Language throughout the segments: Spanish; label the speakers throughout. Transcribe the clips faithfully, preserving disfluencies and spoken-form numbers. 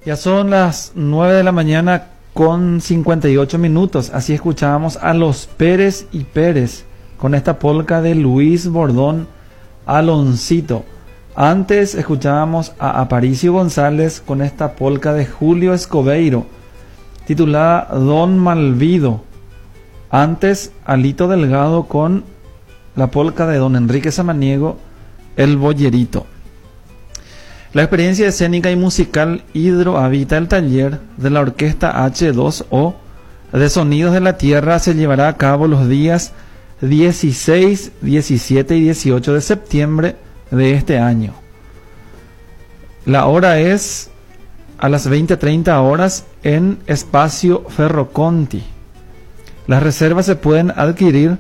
Speaker 1: Ya son las nueve de la mañana con cincuenta y ocho minutos. Así escuchábamos a los Pérez y Pérez con esta polca de Luis Bordón, Aloncito. Antes escuchábamos a Aparicio González con esta polca de Julio Escobeiro, titulada Don Malvido. Antes, Alito Delgado con la polca de Don Enrique Samaniego, El Boyerito. La experiencia escénica y musical Hidro habita el taller de la orquesta hache dos o de Sonidos de la Tierra se llevará a cabo los días dieciséis, diecisiete y dieciocho de septiembre de este año. La hora es a las veinte treinta horas en Espacio Ferroconti. Las reservas se pueden adquirir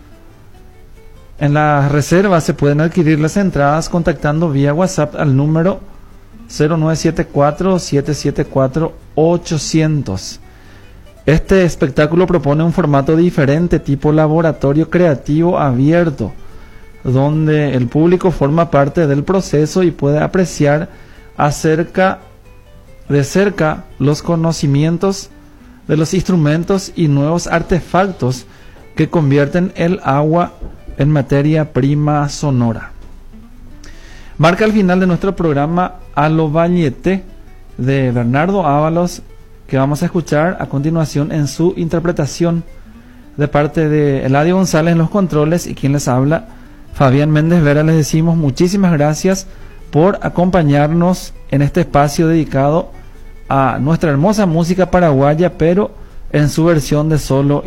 Speaker 1: En las reservas se pueden adquirir las entradas contactando vía WhatsApp al número cero nueve siete cuatro, siete siete cuatro, ocho cero cero. Este espectáculo propone un formato diferente, tipo laboratorio creativo abierto, donde el público forma parte del proceso y puede apreciar acerca, de cerca los conocimientos de los instrumentos y nuevos artefactos que convierten el agua en materia prima sonora. Marca el final de nuestro programa A lo Vallete de Bernardo Ábalos, que vamos a escuchar a continuación en su interpretación de parte de Eladio González en los controles y quien les habla, Fabián Méndez Vera. Les decimos muchísimas gracias por acompañarnos en este espacio dedicado a nuestra hermosa música paraguaya, pero en su versión de solo